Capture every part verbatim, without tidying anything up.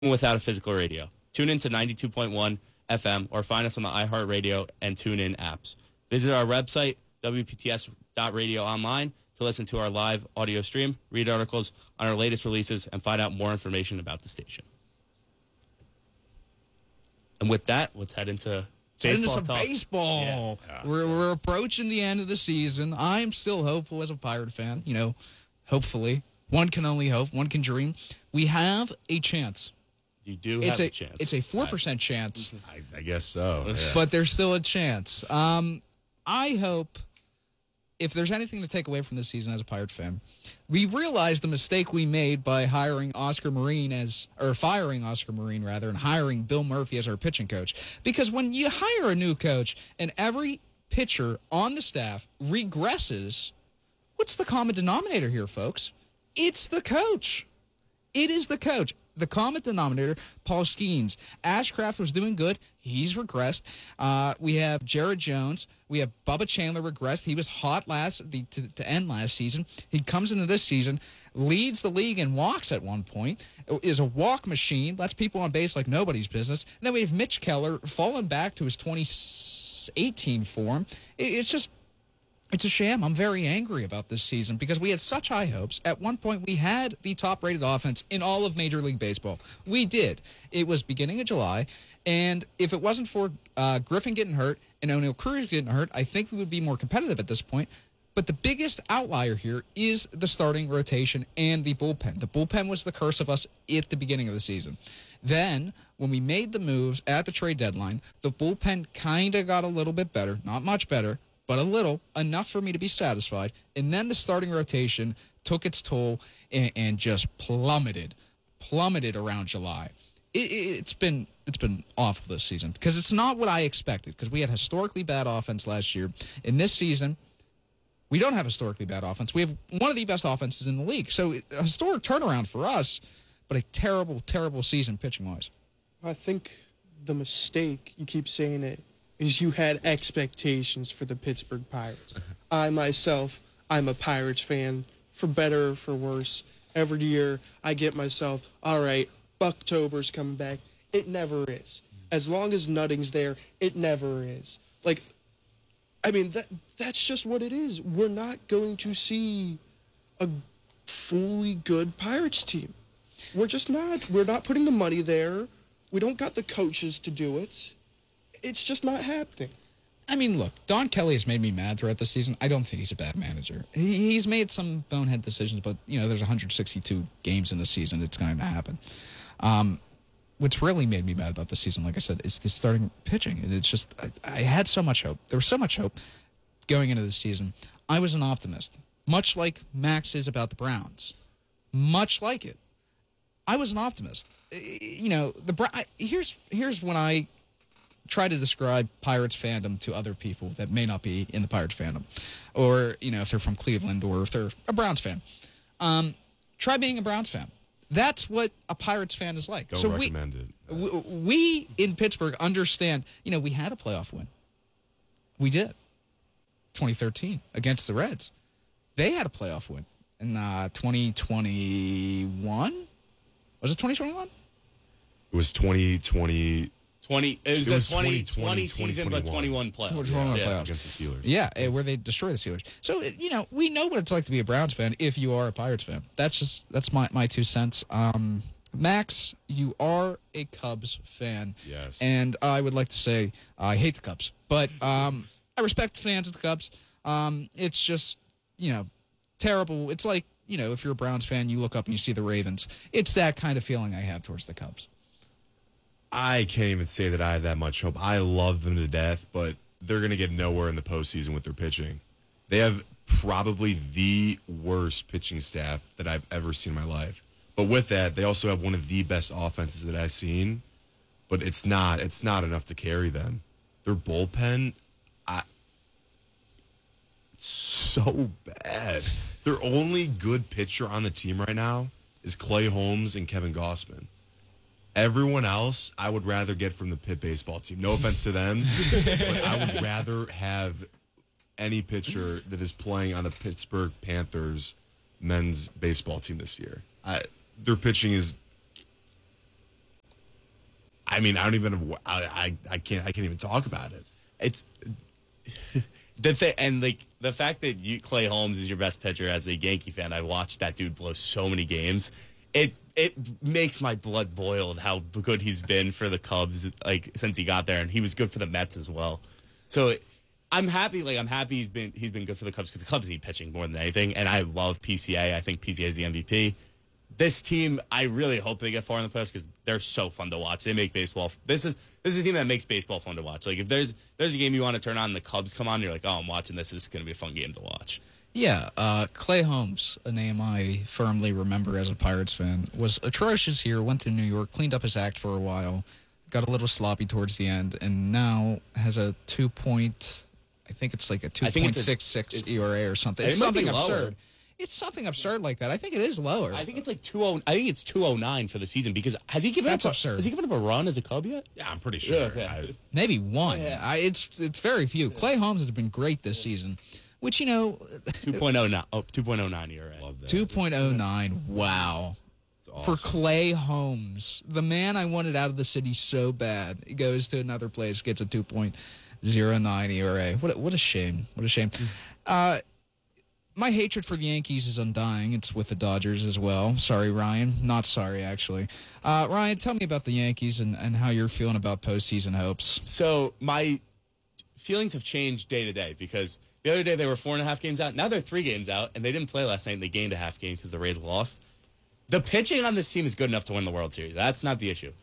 without a physical radio. Tune in to ninety-two point one F M or find us on the iHeartRadio and TuneIn apps. Visit our website, W P T S dot radio online, to listen to our live audio stream, read articles on our latest releases, and find out more information about the station. And with that, let's head into Head into baseball some talk. baseball. Yeah. Yeah. We're, we're approaching the end of the season. I'm still hopeful as a Pirate fan. You know, hopefully. One can only hope. One can dream. We have a chance. You do It's have a, a chance. It's a four percent chance, I, I guess so. Yeah. but there's still a chance. Um, I hope, if there's anything to take away from this season as a Pirate fan, we realize the mistake we made by hiring Oscar Marine as, or firing Oscar Marine rather, and hiring Bill Murphy as our pitching coach. Because when you hire a new coach and every pitcher on the staff regresses, what's the common denominator here, folks? It's the coach. It is the coach. The common denominator, Paul Skeens. Ashcraft was doing good. He's regressed. Uh, we have Jared Jones. We have Bubba Chandler regressed. He was hot last the, to, to end last season. He comes into this season, leads the league in walks at one point, is a walk machine, lets people on base like nobody's business. And then we have Mitch Keller falling back to his twenty eighteen form. It, it's just... It's a sham. I'm very angry about this season because we had such high hopes. At one point, we had the top-rated offense in all of Major League Baseball. We did. It was beginning of July, and if it wasn't for uh, Griffin getting hurt and O'Neill Cruz getting hurt, I think we would be more competitive at this point. But the biggest outlier here is the starting rotation and the bullpen. The bullpen was the curse of us at the beginning of the season. Then, when we made the moves at the trade deadline, the bullpen kind of got a little bit better. Not much better, but a little, enough for me to be satisfied. And then the starting rotation took its toll and, and just plummeted, plummeted around July. It, it, it's been it's been awful this season because it's not what I expected because we had historically bad offense last year. In this season, we don't have historically bad offense. We have one of the best offenses in the league. So a historic turnaround for us, but a terrible, terrible season pitching-wise. I think the mistake, you keep saying it, is you had expectations for the Pittsburgh Pirates. I myself, I'm a Pirates fan, for better or for worse. Every year I get myself, all right, Bucktober's coming back. It never is. As long as Nutting's there, it never is. Like, I mean, that that's just what it is. We're not going to see a fully good Pirates team. We're just not. We're not putting the money there. We don't got the coaches to do it. It's just not happening. I mean, look, Don Kelly has made me mad throughout the season. I don't think he's a bad manager. He, he's made some bonehead decisions, but, you know, there's one hundred sixty-two games in the season. It's going to happen. Um, what's really made me mad about the season, like I said, is the starting pitching. And it's just, I, I had so much hope. There was so much hope going into the season. I was an optimist, much like Max is about the Browns. Much like it. I was an optimist. You know, the I, here's here's when I try to describe Pirates fandom to other people that may not be in the Pirates fandom, or, you know, if they're from Cleveland or if they're a Browns fan. Um, try being a Browns fan. That's what a Pirates fan is like. Don't so recommend we, it. We, we in Pittsburgh understand, you know, we had a playoff win. We did. twenty thirteen against the Reds. They had a playoff win in uh, twenty twenty-one. Was it twenty twenty-one? It was twenty twenty. twenty It was It the was twenty 2020, twenty season, but twenty-one. twenty-one playoffs. twenty-one Yeah. playoffs. Against the Steelers. Yeah, eh, where they destroy the Steelers. So, eh, you know, we know what it's like to be a Browns fan if you are a Pirates fan. That's just, that's my, my two cents. Um, Max, you are a Cubs fan. Yes. And I would like to say I hate the Cubs. But um, I respect the fans of the Cubs. Um, it's just, you know, terrible. It's like, you know, if you're a Browns fan, you look up and you see the Ravens. It's that kind of feeling I have towards the Cubs. I can't even say that I have that much hope. I love them to death, but they're going to get nowhere in the postseason with their pitching. They have probably the worst pitching staff that I've ever seen in my life. But with that, they also have one of the best offenses that I've seen. But it's not. It's not enough to carry them. Their bullpen, I, it's so bad. Their only good pitcher on the team right now is Clay Holmes and Kevin Gossman. Everyone else, I would rather get from the Pitt baseball team. No offense to them, but I would rather have any pitcher that is playing on the Pittsburgh Panthers men's baseball team this year. I, their pitching is mean, I don't even. I, I I can't. I can't even talk about it. It's the thing, and like the fact that you Clay Holmes is your best pitcher as a Yankee fan. I watched that dude blow so many games. It it makes my blood boil how good he's been for the Cubs, like since he got there, and he was good for the Mets as well. So I'm happy. Like I'm happy he's been he's been good for the Cubs because the Cubs need pitching more than anything, and I love P C A. I think P C A is the M V P. This team, I really hope they get far in the playoffs because they're so fun to watch. They make baseball. This is this is a team that makes baseball fun to watch. Like if there's there's a game you want to turn on, and the Cubs come on, you're like, oh, I'm watching this. This is going to be a fun game to watch. Yeah, uh, Clay Holmes, a name I firmly remember as a Pirates fan, was atrocious here, went to New York, cleaned up his act for a while, got a little sloppy towards the end, and now has a two point, I think it's like a two point six six E R A or something. It's It might be something lower. absurd. It's something absurd like that. I think it is lower. I think it's like two oh. I think it's two oh nine for the season because has he given That's up? A, absurd. Has he given up a run as a Cub yet? Yeah, I'm pretty sure. Yeah, okay. I, Maybe one. Yeah. I, it's it's very few. Clay Holmes has been great this season, which, you know, two point oh nine. Oh, two point oh nine E R A. love that. two point oh nine. Wow. It's For awesome. Clay Holmes, the man I wanted out of the city so bad, he goes to another place, gets a two point oh nine E R A. What a, what a shame. What a shame. Uh, my hatred for the Yankees is undying. It's with the Dodgers as well. Sorry, Ryan. Not sorry, actually. Uh, Ryan, tell me about the Yankees and, and how you're feeling about postseason hopes. So my feelings have changed day to day because the other day they were four and a half games out. Now they're three games out, and they didn't play last night. And they gained a half game because the Rays lost. The pitching on this team is good enough to win the World Series. That's not the issue.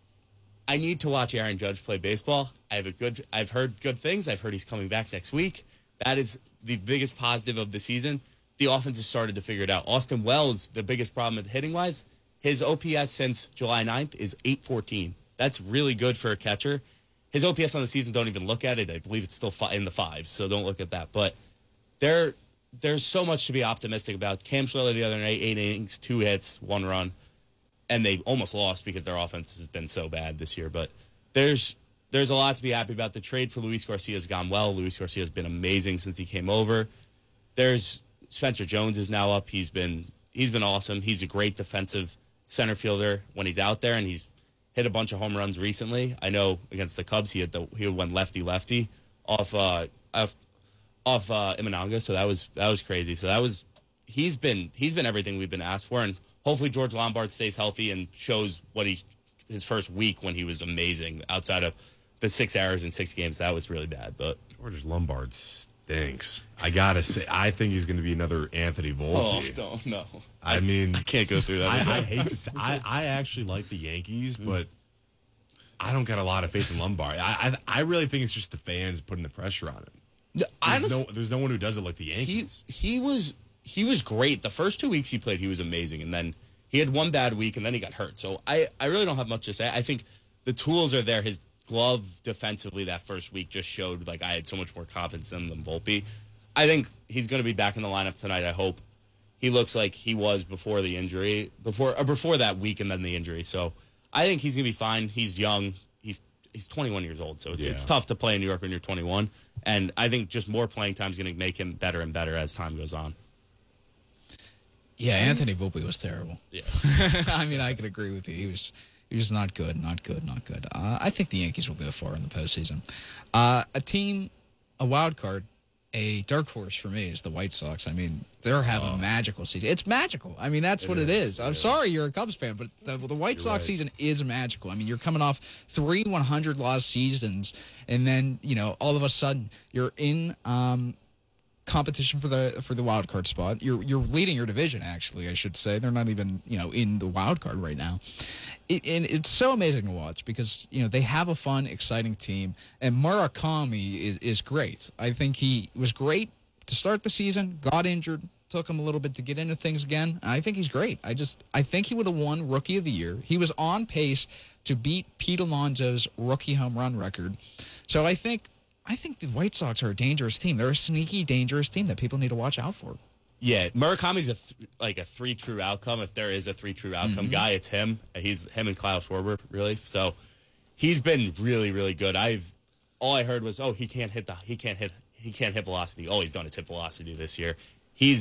I need to watch Aaron Judge play baseball. I have a good. I've heard good things. I've heard he's coming back next week. That is the biggest positive of the season. The offense has started to figure it out. Austin Wells, the biggest problem hitting wise, his O P S since July ninth is eight fourteen. That's really good for a catcher. His O P S on the season, don't even look at it. I believe it's still fi- in the fives, so don't look at that. But there, there's so much to be optimistic about. Cam Schiller the other night, eight innings, two hits, one run, and they almost lost because their offense has been so bad this year. But there's there's a lot to be happy about. The trade for Luis Garcia has gone well. Luis Garcia has been amazing since he came over. There's Spencer Jones is now up. He's been he's been awesome. He's a great defensive center fielder when he's out there, and he's hit a bunch of home runs recently. I know against the Cubs he had the he went lefty lefty off uh off off uh, Imananga, so that was that was crazy. So that was he's been he's been everything we've been asked for, and hopefully George Lombard stays healthy and shows what he his first week when he was amazing outside of the six errors in six games. That was really bad, but George Lombard stinks. I gotta say, I think he's going to be another Anthony oh, Volpe. don't no. I mean, I can't go through that. I, I hate to say, I, I actually like the Yankees, but I don't got a lot of faith in Lombard. I, I I really think it's just the fans putting the pressure on him. There's, Honestly, no, there's no one who does it like the he Yankees. he was he was great. The first two weeks he played, he was amazing, and then he had one bad week, and then he got hurt. So I, I really don't have much to say. I think the tools are there. His glove defensively that first week just showed like I had so much more confidence in him than Volpe. I think he's going to be back in the lineup tonight. I hope he looks like he was before the injury, before or before that week, and then the injury. So I think he's going to be fine. He's young. He's he's twenty-one years old, so it's Yeah. it's tough to play in New York when you're twenty-one. And I think just more playing time is going to make him better and better as time goes on. Yeah, Anthony Volpe was terrible. Yeah. I mean, I could agree with you. He was he was not good, not good, not good. Uh, I think the Yankees will go far in the postseason. Uh, a team, a wild card, a dark horse for me is the White Sox. I mean, they're having a magical season. It's magical. I mean, that's what it is. is. I'm It sorry you're a Cubs fan, but the, the White You're Sox right. season is magical. I mean, you're coming off three one hundred loss seasons, and then, you know, all of a sudden you're in um, competition for the for the wild card spot. You're you're leading your division, actually, I should say. They're not even, you know, in the wild card right now. It, and it's so amazing to watch because, you know, they have a fun, exciting team, and Murakami is, is great. I think he was great to start the season, got injured, took him a little bit to get into things again. I think he's great. I just I think he would have won Rookie of the Year. He was on pace to beat Pete Alonso's rookie home run record. So I think I think the White Sox are a dangerous team. They're a sneaky, dangerous team that people need to watch out for. Yeah, Murakami's a th- like a three true outcome. If there is a three true outcome Mm-hmm. guy, it's him. He's him and Kyle Schwarber, really. So he's been really, really good. I've all I heard was, oh, he can't hit the he can't hit he can't hit velocity. All he's done is hit velocity this year. He's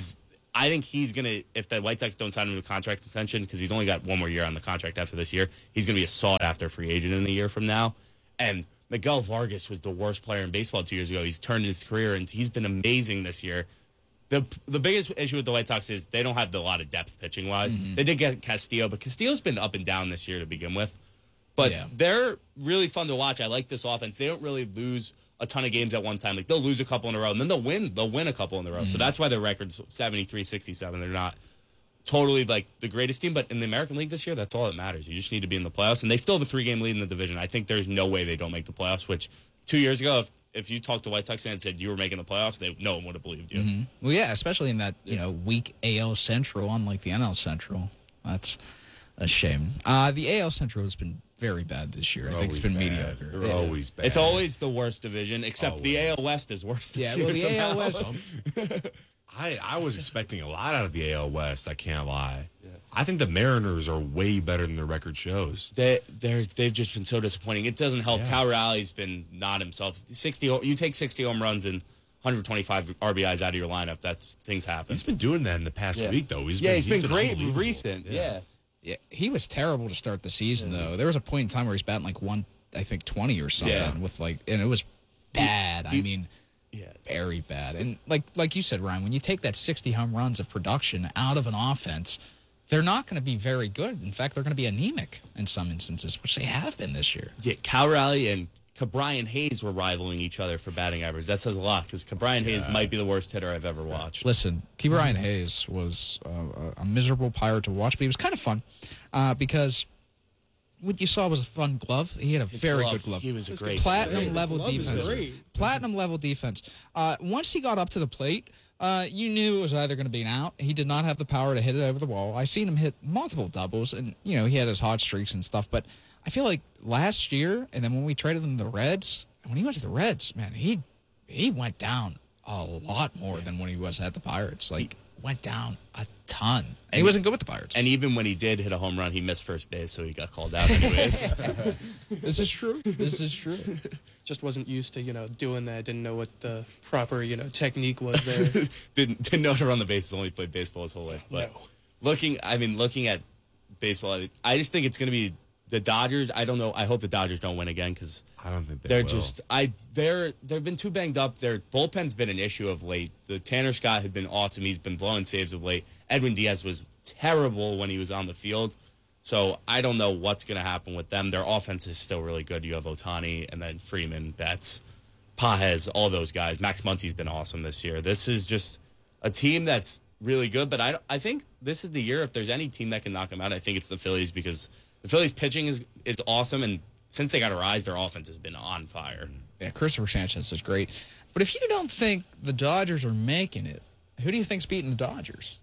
I think he's going to, if the White Sox don't sign him to a contract extension, because he's only got one more year on the contract after this year, he's going to be a sought-after free agent in a year from now. And Miguel Vargas was the worst player in baseball two years ago. He's turned his career, and he's been amazing this year. The the biggest issue with the White Sox is they don't have a lot of depth pitching-wise. Mm-hmm. They did get Castillo, but Castillo's been up and down this year to begin with. But yeah. they're really fun to watch. I like this offense. They don't really lose a ton of games at one time. Like, they'll lose a couple in a row, and then they'll win. They'll win a couple in a row. Mm-hmm. So that's why their record's seventy-three sixty-seven. They're not totally, like, the greatest team. But in the American League this year, that's all that matters. You just need to be in the playoffs. And they still have a three-game lead in the division. I think there's no way they don't make the playoffs, which two years ago, if, if you talked to White Sox fans and said you were making the playoffs, they no one would have believed you. Mm-hmm. Well, yeah, especially in that, you know, weak A L Central, unlike the N L Central. That's a shame. Uh, the A L Central has been very bad this year. They're I think it's been bad. mediocre. They're yeah. always bad. It's always the worst division, except Always. the A L West is worse this Yeah, year. well, the A L somehow. West. I, I was expecting a lot out of the A L West. I can't lie. Yeah. I think the Mariners are way better than their record shows. They they're they've just been so disappointing. It doesn't help. Yeah. Cal Raleig's been not himself. Sixty. You take sixty home runs and one hundred twenty-five R B Is out of your lineup. That things happen. He's been doing that in the past Yeah. week, though. He's yeah, been, he's been, great unbelievable. recent. Yeah. Yeah. Yeah, he was terrible to start the season, though. There was a point in time where he's batting like one, I think, twenty or something Yeah. with like, and it was bad. I he- mean, Yeah. very bad. And like like you said, Ryan, when you take that sixty home runs of production out of an offense, they're not going to be very good. In fact, they're going to be anemic in some instances, which they have been this year. Yeah, Cal Raleigh and Cabrian Hayes were rivaling each other for batting average. That says a lot because Cabrian Hayes Yeah. might be the worst hitter I've ever watched. Listen, Key Brian Hayes was uh, a, a miserable Pirate to watch, but he was kind of fun uh, because what you saw was a fun glove. He had a His very glove, good glove. He was a His great Platinum player. level Glove is defense. great. Platinum level defense. Uh, once he got up to the plate, uh, you knew it was either going to be an out. He did not have the power to hit it over the wall. I seen him hit multiple doubles, and you know he had his hot streaks and stuff. But I feel like last year, and then when we traded him to the Reds, when he went to the Reds, man, he he went down a lot more than when he was at the Pirates. Like went down a ton. And he wasn't good with the Pirates. And even when he did hit a home run, he missed first base, so he got called out anyways. This is true. This is true. Just wasn't used to, you know, doing that. Didn't know what the proper, you know, technique was there. didn't didn't know to run the bases. Only played baseball his whole life. But No. looking, I mean, looking at baseball, I- I just think it's going to be the Dodgers. I don't know. I hope the Dodgers don't win again because I don't think they they're will. just I they're they've been too banged up. Their bullpen's been an issue of late. The Tanner Scott had been awesome. He's been blowing saves of late. Edwin Diaz was terrible when he was on the field. So I don't know what's going to happen with them. Their offense is still really good. You have Otani and then Freeman, Betts, Pajes, all those guys. Max Muncy's been awesome this year. This is just a team that's really good. But I, I think this is the year, if there's any team that can knock them out, I think it's the Phillies because the Phillies pitching is, is awesome. And since they got a rise, their offense has been on fire. Yeah, Christopher Sanchez is great. But if you don't think the Dodgers are making it, who do you think's beating the Dodgers?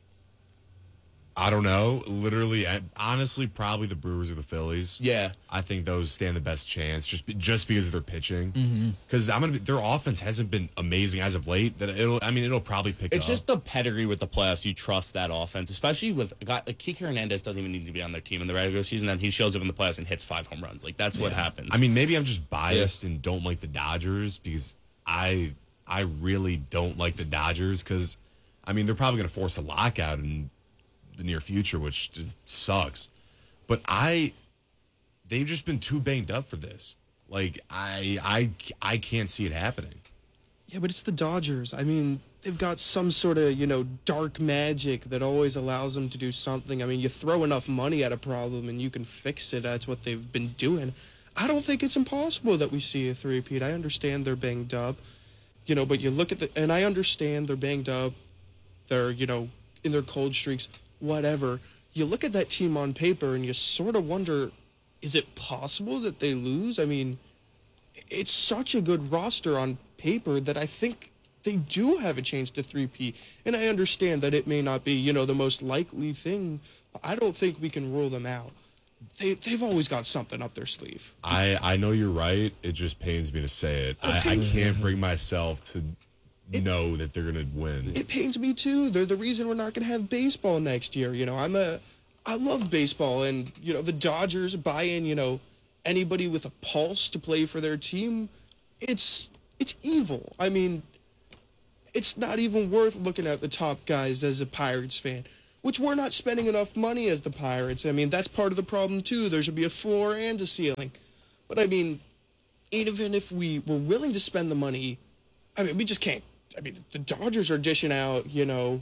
I don't know. Literally, I- honestly, probably the Brewers or the Phillies. Yeah. I think those stand the best chance just just because of their pitching. Because I'm gonna be, their offense hasn't been amazing as of late. That it'll, I mean, it'll probably pick It's up. just the pedigree with the playoffs. You trust that offense, especially with a guy like Kike Hernandez doesn't even need to be on their team in the regular season. And he shows up in the playoffs and hits five home runs. Like that's what Yeah. happens. I mean, maybe I'm just biased and don't like the Dodgers because I I really don't like the Dodgers because I mean they're probably gonna force a lockout in the near future, which just sucks. But I they've just been too banged up for this. Like I I I can't see it happening. Yeah, but it's the Dodgers. I mean, they've got some sort of, you know, dark magic that always allows them to do something. I mean, you throw enough money at a problem and you can fix it. That's what they've been doing. I don't think it's impossible that we see a three-peat. I understand they're banged up, you know, but you look at the, and I understand they're banged up. They're, you know, in their cold streaks, whatever. You look at that team on paper and you sort of wonder, is it possible that they lose? I mean, it's such a good roster on paper that I think they do have a chance to three-peat. And I understand that it may not be, you know, the most likely thing, but I don't think we can rule them out. They, they've always got something up their sleeve. I I know you're right. It just pains me to say it. I, I can't bring myself to know that they're gonna win. It pains me too. They're the reason we're not going to have baseball next year. You know, I'm a, I love baseball, and you know the Dodgers buy in. You know, anybody with a pulse to play for their team, it's it's evil. I mean, it's not even worth looking at the top guys as a Pirates fan, which we're not spending enough money as the Pirates. I mean, that's part of the problem, too. There should be a floor and a ceiling. But, I mean, even if we were willing to spend the money, I mean, we just can't. I mean, the Dodgers are dishing out, you know.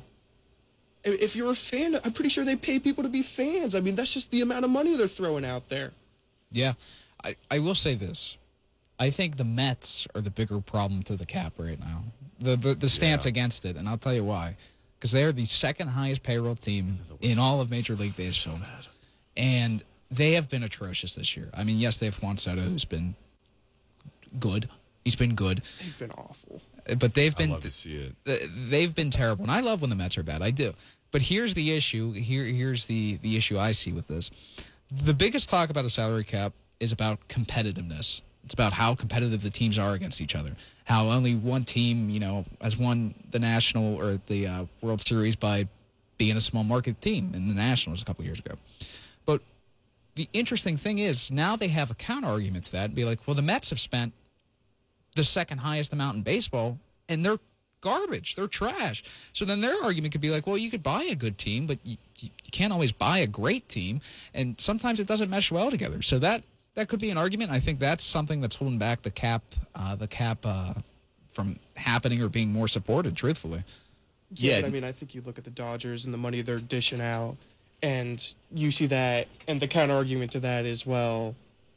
If you're a fan, I'm pretty sure they pay people to be fans. I mean, that's just the amount of money they're throwing out there. Yeah. I, I will say this. I think the Mets are the bigger problem to the cap right now. The the, the stance Yeah. against it, and I'll tell you why. Because they're the second highest payroll team in all of Major League Baseball. So And they have been atrocious this year. I mean, yes, they have Juan Soto, who's been good. He's been good. They've been awful. But they've I been love to see it. th- they've been terrible. And I love when the Mets are bad. I do. But here's the issue. Here here's the, the issue I see with this. The biggest talk about a salary cap is about competitiveness. It's about how competitive the teams are against each other. How only one team, you know, has won the National or the uh, World Series by being a small market team in the Nationals a couple years ago. But the interesting thing is now they have a counter argument to that and be like, well, the Mets have spent the second highest amount in baseball, and they're garbage. They're trash. So then their argument could be like, well, you could buy a good team, but you, you can't always buy a great team, and sometimes it doesn't mesh well together. So that that could be an argument. I think that's something that's holding back the cap, uh, the cap uh, from happening or being more supported. Truthfully, Yeah, Yeah. but I mean, I think you look at the Dodgers and the money they're dishing out, and you see that, and the counter argument to that is, well,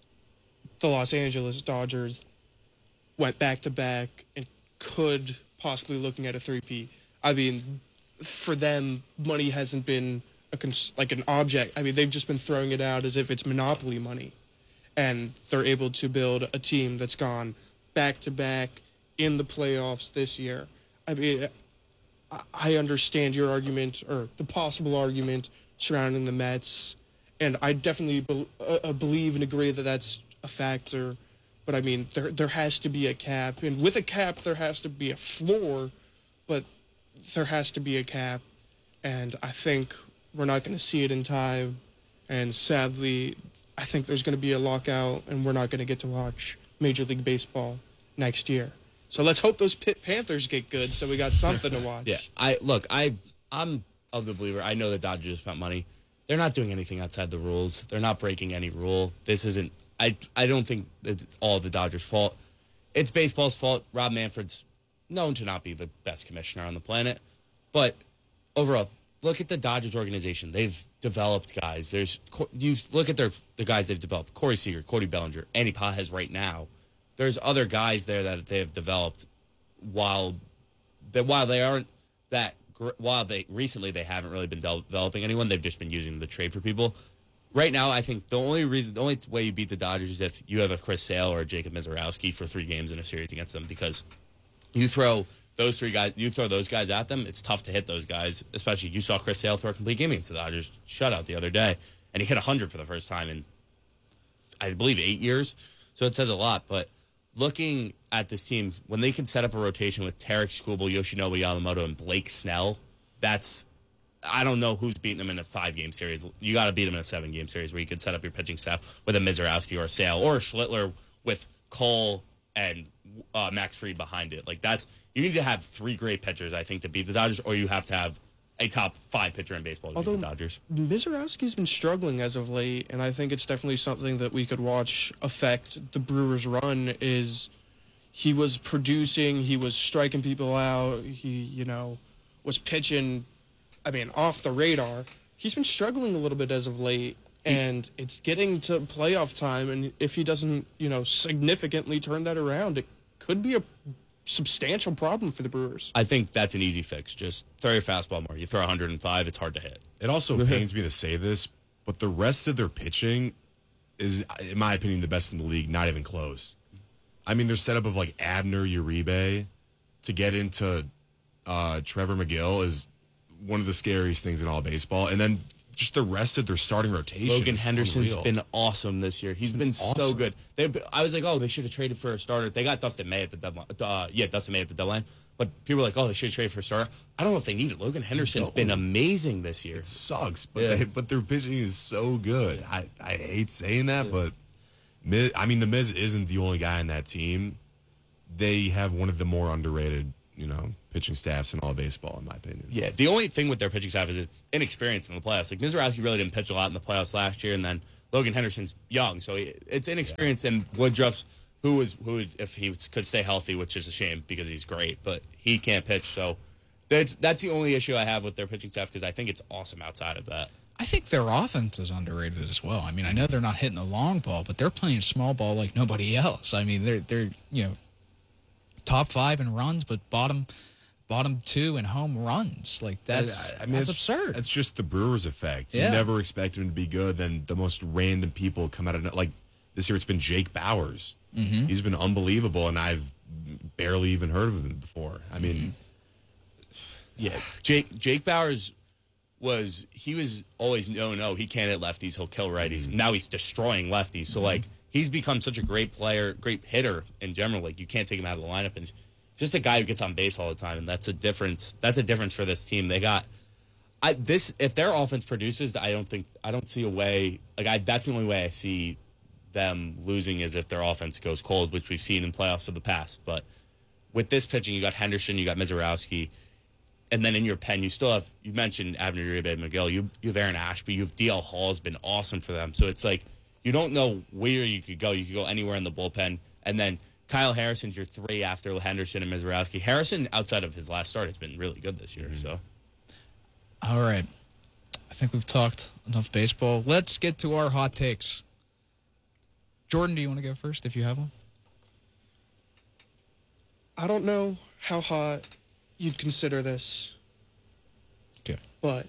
the Los Angeles Dodgers went back to back and could possibly looking at a three-peat. I mean, for them, money hasn't been a cons- like an object. I mean, they've just been throwing it out as if it's monopoly money, and they're able to build a team that's gone back to back in the playoffs this year. I mean, I- I understand your argument or the possible argument surrounding the Mets, and I definitely be- uh, believe and agree that that's a factor. But I mean, there there has to be a cap, and with a cap, there has to be a floor, but there has to be a cap, and I think we're not going to see it in time, and sadly, I think there's going to be a lockout, and we're not going to get to watch Major League Baseball next year. So let's hope those Pitt Panthers get good, so we got something to watch. Yeah, I look, I I'm of the believer. I know the Dodgers spent money. They're not doing anything outside the rules. They're not breaking any rule. This isn't. I I don't think it's all the Dodgers' fault. It's baseball's fault. Rob Manfred's known to not be the best commissioner on the planet, but overall, look at the Dodgers organization. They've developed guys. There's you look at their the guys they've developed. Corey Seager, Cody Bellinger, Andy Pages right now. There's other guys there that they have developed while that while they aren't that gr- while they recently they haven't really been de- developing anyone. They've just been using them to trade for people. Right now, I think the only reason, the only way you beat the Dodgers is if you have a Chris Sale or a Jacob Mizorowski for three games in a series against them, because you throw those three guys, you throw those guys at them, it's tough to hit those guys. Especially, you saw Chris Sale throw a complete game against the Dodgers shutout the other day, and he hit one hundred for the first time in, I believe, eight years. So it says a lot. But looking at this team, when they can set up a rotation with Tarek Skubal, Yoshinobu Yamamoto, and Blake Snell, that's I don't know who's beating them in a five-game series. You got to beat them in a seven-game series where you could set up your pitching staff with a Mizorowski or a Sale or a Schlittler with Cole and uh, Max Fried behind it. Like that's you need to have three great pitchers, I think, to beat the Dodgers, or you have to have a top five pitcher in baseball to Although beat the Dodgers. Mizorowski's been struggling as of late, and I think it's definitely something that we could watch affect the Brewers' run. Is he was producing, he was striking people out, he you know was pitching. I mean, off the radar. He's been struggling a little bit as of late, and it's getting to playoff time, and if he doesn't, you know, significantly turn that around, it could be a substantial problem for the Brewers. I think that's an easy fix. Just throw your fastball more. You throw one hundred five, it's hard to hit. It also pains me to say this, but the rest of their pitching is, in my opinion, the best in the league, not even close. I mean, their setup of like Abner, Uribe to get into uh, Trevor McGill is one of the scariest things in all baseball. And then just the rest of their starting rotation. Logan is Henderson's unreal. been awesome this year. He's been, so awesome. good. They, I was like, oh, they should have traded for a starter. They got Dustin May at the deadline. Uh, yeah, Dustin May at the deadline. But people were like, oh, they should have traded for a starter. I don't know if they need it. Logan Henderson's been amazing this year. It sucks, but Yeah. they, but their pitching is so good. I, I hate saying that, but Miz, I mean, the Miz isn't the only guy in that team. They have one of the more underrated you know, pitching staffs in all of baseball, in my opinion. Yeah, the only thing with their pitching staff is it's inexperienced in the playoffs. Like, Mizorowski really didn't pitch a lot in the playoffs last year, and then Logan Henderson's young, so he, it's inexperienced. Yeah. And Woodruff's, who was who would, if he could stay healthy, which is a shame because he's great, but he can't pitch. So that's that's the only issue I have with their pitching staff, because I think it's awesome outside of that. I think their offense is underrated as well. I mean, I know they're not hitting the long ball, but they're playing small ball like nobody else. I mean, they're they're you know top five in runs, but bottom bottom two in home runs. Like that's I, I mean, that's it's, absurd. It's just the Brewers effect. Yeah. You never expect him to be good. Then the most random people come out of like this year. It's been Jake Bowers. Mm-hmm. He's been unbelievable, and I've barely even heard of him before. I mean, mm-hmm. yeah, Jake Jake Bowers. Was he was always no no he can't hit lefties, he'll kill righties. Mm-hmm. Now he's destroying lefties. So like he's become such a great player, great hitter in general. Like you can't take him out of the lineup, and he's just a guy who gets on base all the time, and that's a difference. That's a difference for this team. They got I this if their offense produces, I don't think I don't see a way. Like I that's the only way I see them losing is if their offense goes cold, which we've seen in playoffs of the past. But with this pitching, you got Henderson, you got Mizorowski. And then in your pen, you still have, you mentioned Abner Uribe McGill, you, you have Aaron Ashby, you have D L Hall has been awesome for them. So it's like, you don't know where you could go. You could go anywhere in the bullpen. And then Kyle Harrison's your three after Henderson and Mizorowski. Harrison, outside of his last start, has been really good this year. So, all right. I think we've talked enough baseball. Let's get to our hot takes. Jordan, do you want to go first if you have one? I don't know how hot you'd consider this. Okay. But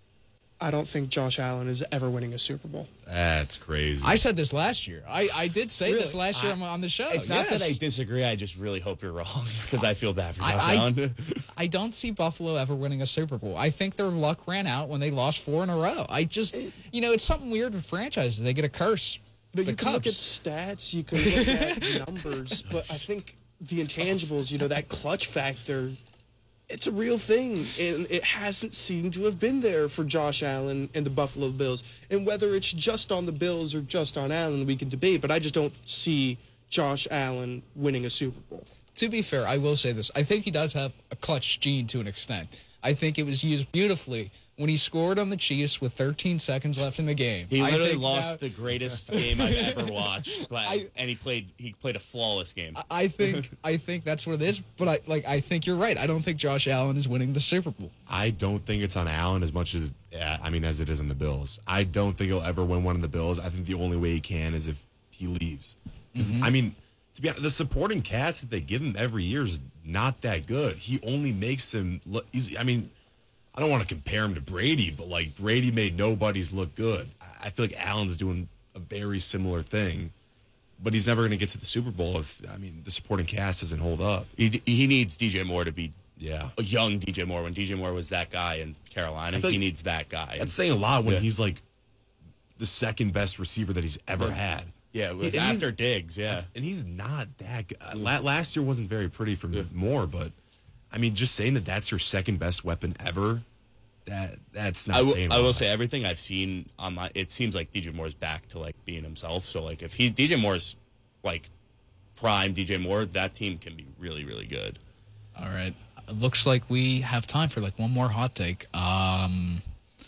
I don't think Josh Allen is ever winning a Super Bowl. That's crazy. I said this last year. I, I did say Really? this last year I, on the show. it's not yes. that I disagree. I just really hope you're wrong because I feel bad for Josh I, Allen. I, I don't see Buffalo ever winning a Super Bowl. I think their luck ran out when they lost four in a row. I just, you know, it's something weird with franchises. They get a curse. But the you can look at Cubs. stats, you can look at numbers, but I think the intangibles, you know, that clutch factor, it's a real thing, and it hasn't seemed to have been there for Josh Allen and the Buffalo Bills. And whether it's just on the Bills or just on Allen, we can debate, but I just don't see Josh Allen winning a Super Bowl. To be fair, I will say this. I think he does have a clutch gene to an extent. I think it was used beautifully when he scored on the Chiefs with thirteen seconds left in the game. He I literally think lost that- the greatest game I've ever watched, but, I- and he played he played a flawless game. I think I think that's what it is, but I like I think you're right. I don't think Josh Allen is winning the Super Bowl. I don't think it's on Allen as much as uh, I mean as it is on the Bills. I don't think he'll ever win one of the Bills. I think the only way he can is if he leaves. Because Mm-hmm. I mean, to be honest, the supporting cast that they give him every year is not that good. He only makes him look. He's, I mean, I don't want to compare him to Brady, but like Brady made nobodies look good. I feel like Allen's doing a very similar thing, but he's never going to get to the Super Bowl if I mean the supporting cast doesn't hold up. He he needs D J Moore to be Yeah, a young D J Moore. When D J Moore was that guy in Carolina, I feel he like needs that guy. that's saying a lot when Yeah. he's like the second best receiver that he's ever had. yeah, it was He- and he's- after Diggs. Yeah, And he's not that good. La- Last year wasn't very pretty for Moore, but I mean, just saying that that's your second best weapon ever, that that's not I will, saying a I will lot. say everything I've seen online. It seems like D J Moore's back to like being himself. So like if he D J Moore's like prime D J Moore, that team can be really really good. All right. It looks like we have time for like one more hot take. Um,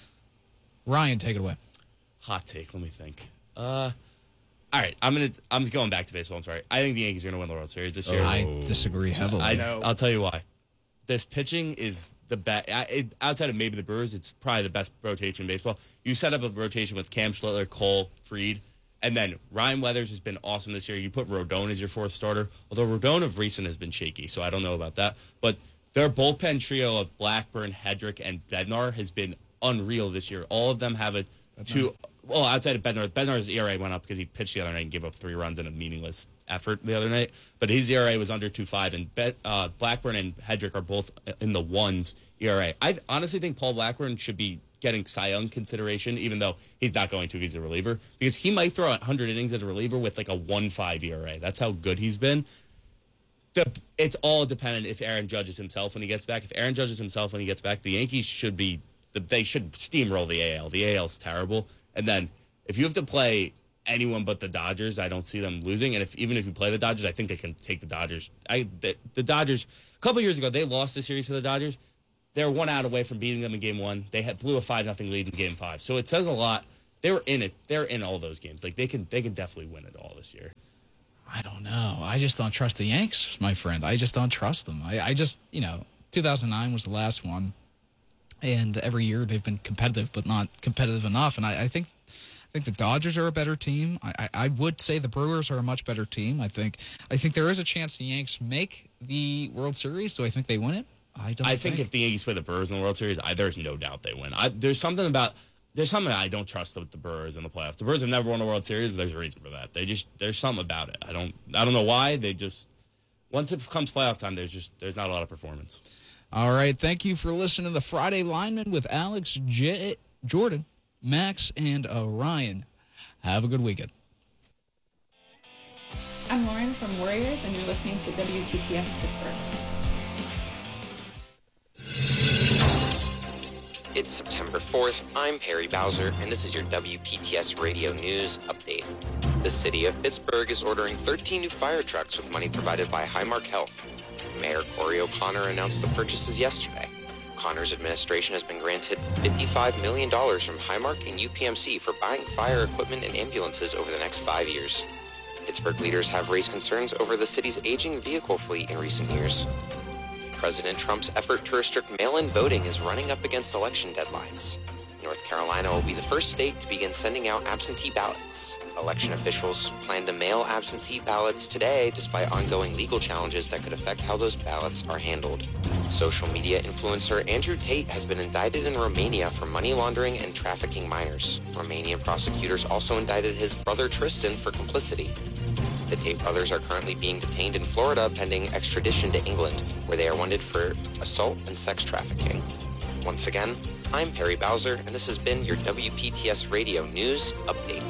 Ryan, take it away. Hot take. Let me think. Uh, all right, I'm gonna I'm going back to baseball. I'm sorry. I think the Yankees are gonna win the World Series this year. I disagree heavily. I, No. I'll tell you why. This pitching is the best. Outside of maybe the Brewers, it's probably the best rotation in baseball. You set up a rotation with Cam Schlittler, Cole, Fried, and then Ryan Weathers has been awesome this year. You put Rodon as your fourth starter, although Rodon of recent has been shaky, so I don't know about that. But their bullpen trio of Blackburn, Hedrick, and Bednar has been unreal this year. All of them have a two. Well, outside of Bednar, Bednar's E R A went up because he pitched the other night and gave up three runs in a meaningless effort the other night. But his E R A was under two point five, and Bet, uh, Blackburn and Hedrick are both in the ones E R A. I honestly think Paul Blackburn should be getting Cy Young consideration, even though he's not going to if he's a reliever, because he might throw one hundred innings as a reliever with like a one point five E R A. That's how good he's been. The, it's all dependent if Aaron judges himself when he gets back. If Aaron judges himself when he gets back, the Yankees should be, they should steamroll the A L. The A L's terrible. And then if you have to play anyone but the Dodgers. I don't see them losing. And if even if you play the Dodgers, I think they can take the Dodgers. I the, the Dodgers, a couple years ago, they lost the series to the Dodgers. They were one out away from beating them in game one. They had blew a five nothing lead in game five. So it says a lot. They were in it. They're in all those games. Like they can they can definitely win it all this year. I don't know. I just don't trust the Yanks, my friend. I just don't trust them. I, I just, you know, two thousand nine was the last one. And every year they've been competitive, but not competitive enough. And I, I think I think the Dodgers are a better team. I, I, I would say the Brewers are a much better team. I think I think there is a chance the Yanks make the World Series. Do I think they win it? I don't I think. think if the Yankees play the Brewers in the World Series, I, there's no doubt they win. I, there's something about there's something I don't trust with the Brewers in the playoffs. The Brewers have never won a World Series. There's a reason for that. They just there's something about it. I don't I don't know why. They just once it comes playoff time, there's just there's not a lot of performance. All right. Thank you for listening to the Friday Lineman with Alex, J- Jordan, Max, and Orion. Have a good weekend. I'm Lauren from Warriors, and you're listening to W P T S Pittsburgh. It's September fourth. I'm Perry Bowser, and this is your W P T S Radio News Update. The city of Pittsburgh is ordering thirteen new fire trucks with money provided by Highmark Health. Mayor Corey O'Connor announced the purchases yesterday. O'Connor's administration has been granted fifty-five million dollars from Highmark and U P M C for buying fire equipment and ambulances over the next five years. Pittsburgh leaders have raised concerns over the city's aging vehicle fleet in recent years. President Trump's effort to restrict mail-in voting is running up against election deadlines. North Carolina will be the first state to begin sending out absentee ballots. Election officials plan to mail absentee ballots today despite ongoing legal challenges that could affect how those ballots are handled. Social media influencer Andrew Tate has been indicted in Romania for money laundering and trafficking minors. Romanian prosecutors also indicted his brother Tristan for complicity. The Tate brothers are currently being detained in Florida pending extradition to England, where they are wanted for assault and sex trafficking. Once again, I'm Perry Bowser, and this has been your W P T S Radio News Update.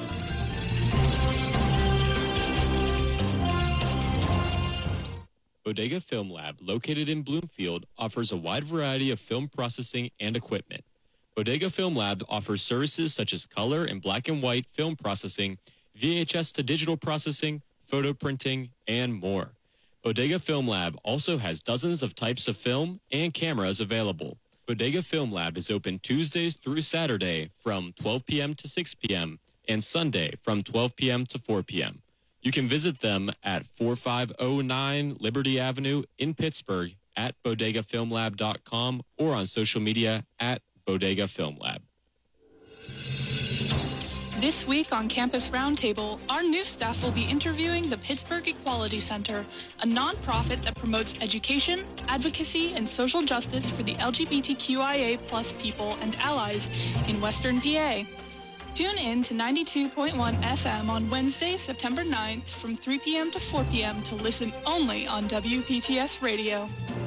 Bodega Film Lab, located in Bloomfield, offers a wide variety of film processing and equipment. Bodega Film Lab offers services such as color and black and white film processing, V H S to digital processing, photo printing, and more. Bodega Film Lab also has dozens of types of film and cameras available. Bodega Film Lab is open Tuesdays through Saturday from twelve p.m. to six p.m. and Sunday from twelve p.m. to four p.m. You can visit them at forty-five oh nine Liberty Avenue in Pittsburgh at bodega film lab dot com or on social media at Bodega Film Lab. This week on Campus Roundtable, our new staff will be interviewing the Pittsburgh Equality Center, a nonprofit that promotes education, advocacy, and social justice for the L G B T Q I A plus people and allies in Western P A. Tune in to ninety-two point one F M on Wednesday, September ninth from three p.m. to four p.m. to listen only on W P T S Radio.